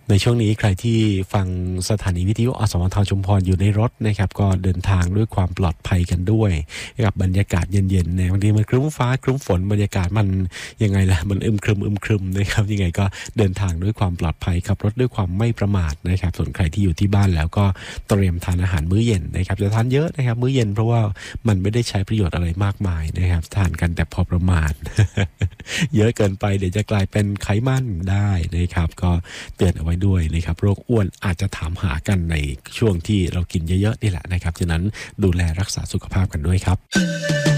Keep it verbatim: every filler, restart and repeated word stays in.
ในช่วงนี้ใครที่ฟังสถานีวิทยุอสมทชุมพรอยู่ในรถนะครับก็เดินทางด้วยความปลอดภัยกันด้วยกับบรรยากาศเย็นๆเนี่ยบางทีมันครึ้มฟ้าครึ้มฝนบรรยากาศมันยังไงล่ะมันอึมครึมอึมครึมนะครับยังไงก็เดินทางด้วยความปลอดภัยขับรถด้วยความไม่ประมาทนะครับส่วนใครที่อยู่ที่บ้านแล้วก็เตรียมทานอาหารมื้อเย็นนะครับจะทานเยอะนะครับมื้อเย็นเพราะว่ามันไม่ได้ใช้ประโยชน์อะไรมากมายนะครับทานกันแต่พอประมาณ เยอะเกินไปเดี๋ยวจะกลายเป็นไขมันได้นะครับก็เตือนเอาไว้ด้วยนะครับโรคอ้วนอาจจะถามหากันในช่วงที่เรากินเยอะๆนี่แหละนะครับฉะนั้นดูแลรักษาสุขภาพกันด้วยครับ